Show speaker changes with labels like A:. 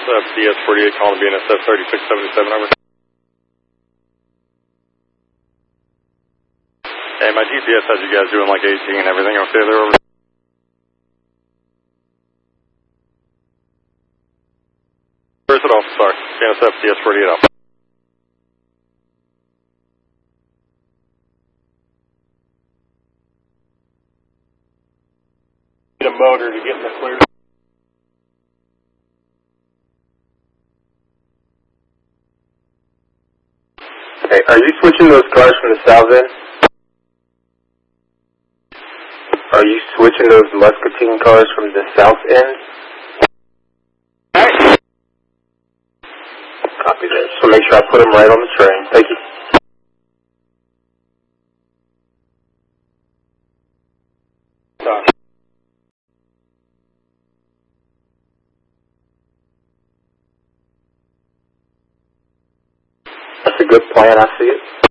A: DS48 calling BNSF 3677 over. Hey, my GPS has you guys doing like 18 and everything okay there over? Where's it off? Sorry. BNSF DS48 off. Need a motor to get in the clear.
B: Hey, are you switching those cars from the south end? Are you switching those Muscatine cars from the south end?
A: Alright.
B: Copy that. So make sure I put them right on the train. Thank you. That's a good plan. I see it.